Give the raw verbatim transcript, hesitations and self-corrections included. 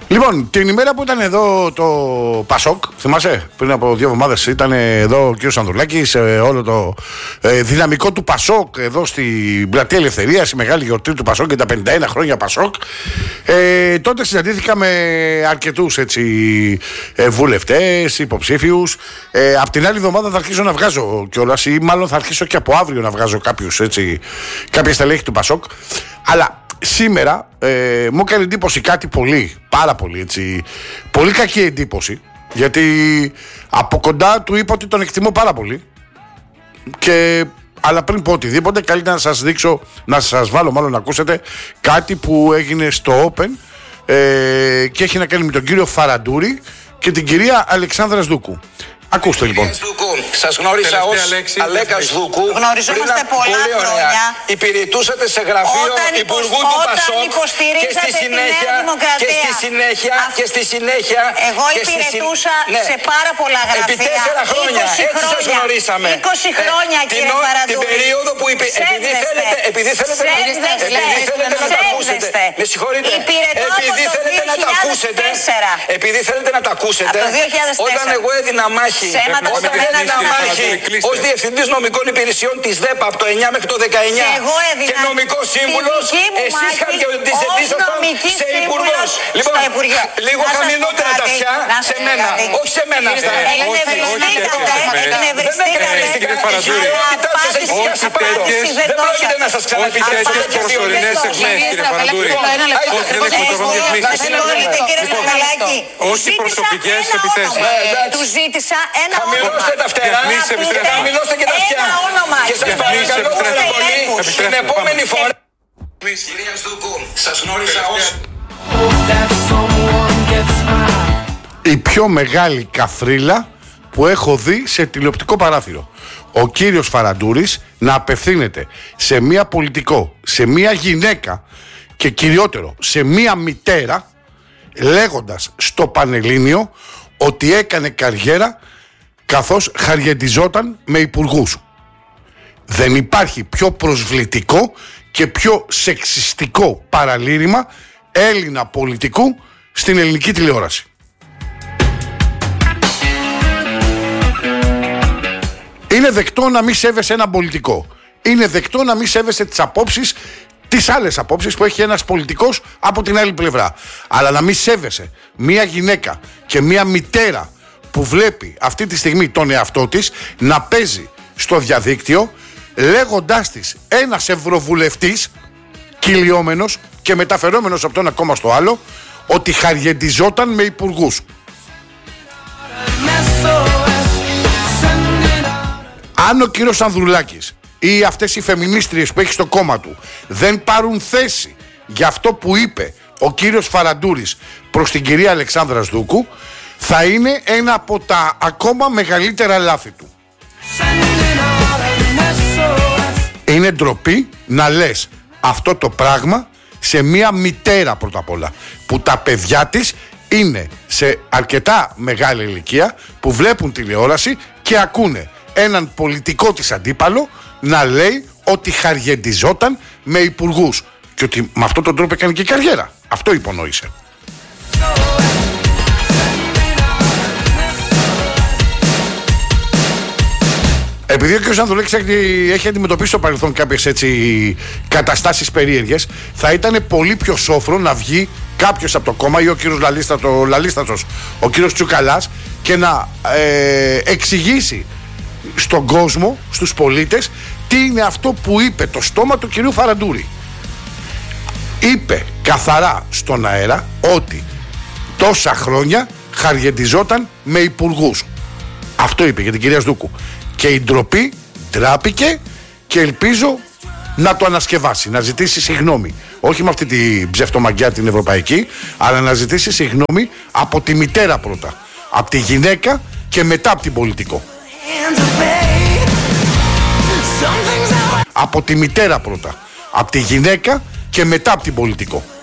Λοιπόν, την ημέρα που ήταν εδώ το Πασόκ, θυμάσαι, πριν από δύο εβδομάδες ήταν εδώ ο κ. Ανδρουλάκης, όλο το ε, δυναμικό του Πασόκ εδώ στην Πλατεία Ελευθερίας, η μεγάλη γιορτή του Πασόκ και τα πενήντα ένα χρόνια Πασόκ. Ε, τότε συναντήθηκα με αρκετούς έτσι, ε, βουλευτές, υποψήφιους. Ε, απ' την άλλη εβδομάδα θα αρχίσω να βγάζω κιόλας, ή μάλλον θα αρχίσω και από αύριο να βγάζω κάποιους, έτσι, κάποια στελέχη του Πασόκ. Αλλά σήμερα ε, μου έκανε εντύπωση κάτι πολύ, πάρα πολύ έτσι, πολύ κακή εντύπωση, γιατί από κοντά του είπα ότι τον εκτιμώ πάρα πολύ και, αλλά πριν πω οτιδήποτε καλύτερα να σας δείξω, να σας βάλω μάλλον να ακούσετε κάτι που έγινε στο Open ε, και έχει να κάνει με τον κύριο Φαραντούρη και την κυρία Αλεξάνδρα Σδούκου. Ακούστε λοιπόν. Σας γνώρισα ως Αλέκας Δούκου. Γνωριζόμαστε πολλά χρόνια. Υπηρετούσατε σε γραφείο Υπουργού του Πασόκ και στη συνέχεια και στη συνέχεια και στη συνέχεια εγώ υπηρετούσα σε πάρα πολλά γραφεία. Επί τέσσερα χρόνια. Έτσι σας γνωρίσαμε. είκοσι χρόνια κύριε Φαραντούρη. Την περίοδο που επειδή θέλετε να τα ακούσετε. Με συγχωρείτε. Επειδή θέλετε να τα ακούσετε. Επειδή θέλετε να τα ακούσετε. Όταν εγώ έδινα μάχη Όταν έδινα μάχη ως Διευθυντής Νομικών Υπηρεσιών της ΔΕΠΑ από το εννιά μέχρι το δεκαεννιά και, και νομικός σύμβουλος, εσείς χαρακτηριστήσασταν σε υπουργός. Λοιπόν, λίγο χαμηλότερα τα αυτιά σε μένα, όχι σε μένα αυτά. Εκνευριστήκατε, δεν πρόκειται να σας ξανακοιτάξω. Όχι προσωπικές επιθέσεις. Του ζήτησα ένα Χαμηλώστε τα φτερά, χαμηλώστε και τα αυτιά. Και σας παρακαλώ πάρα πολύ, την επόμενη φορά. Κυρία Σδούκου, σας γνώρισα ως... Η πιο μεγάλη καφρίλα που έχω δει σε τηλεοπτικό παράθυρο. Ο κύριος Φαραντούρης να απευθύνεται σε μία πολιτικό, σε μία γυναίκα και κυριότερο σε μία μητέρα, λέγοντας στο Πανελλήνιο ότι έκανε καριέρα καθώς χαριεντιζόταν με υπουργούς. Δεν υπάρχει πιο προσβλητικό και πιο σεξιστικό παραλήρημα Έλληνα πολιτικού στην ελληνική τηλεόραση. Είναι δεκτό να μην σέβεσαι έναν πολιτικό. Είναι δεκτό να μην σέβεσαι τις απόψεις, τις άλλες απόψεις που έχει ένας πολιτικός από την άλλη πλευρά. Αλλά να μην σέβεσαι μία γυναίκα και μία μητέρα που βλέπει αυτή τη στιγμή τον εαυτό της να παίζει στο διαδίκτυο, λέγοντάς της ένας ευρωβουλευτής κυλιόμενος και μεταφερόμενος από το ένα κόμμα στο άλλο ότι χαριεντιζόταν με υπουργούς. Αν ο κύριος Ανδρουλάκης ή αυτές οι φεμινίστριες που έχει στο κόμμα του δεν πάρουν θέση για αυτό που είπε ο κύριος Φαραντούρης προς την κυρία Αλεξάνδρα Σδούκου, θα είναι ένα από τα ακόμα μεγαλύτερα λάθη του. Είναι ντροπή να λες αυτό το πράγμα σε μία μητέρα πρώτα απ' όλα, που τα παιδιά της είναι σε αρκετά μεγάλη ηλικία, που βλέπουν τηλεόραση και ακούνε έναν πολιτικό της αντίπαλο να λέει ότι χαριεντιζόταν με υπουργούς και ότι με αυτόν τον τρόπο έκανε και καριέρα. Αυτό υπονόησε. Επειδή ο κ. Ανδρουλάκης έχει, έχει αντιμετωπίσει στο παρελθόν κάποιες έτσι καταστάσεις περίεργες, θα ήταν πολύ πιο σόφρο να βγει κάποιος από το κόμμα ή ο κ. Λαλίστατο, Λαλίστατος, ο κ. Τσουκαλάς, και να ε, εξηγήσει στον κόσμο, στους πολίτες, τι είναι αυτό που είπε το στόμα του κ. Φαραντούρη. Είπε καθαρά στον αέρα ότι τόσα χρόνια χαριεντιζόταν με υπουργούς. Αυτό είπε για την κυρία Σδούκου. Και η ντροπή ντράπηκε και ελπίζω να το ανασκευάσει, να ζητήσει συγγνώμη. Όχι με αυτή τη ψευτομαγκιά την ευρωπαϊκή, αλλά να ζητήσει συγγνώμη από τη μητέρα πρώτα, από τη γυναίκα και μετά από την πολιτικό. Από τη μητέρα πρώτα, από τη γυναίκα και μετά από την πολιτικό.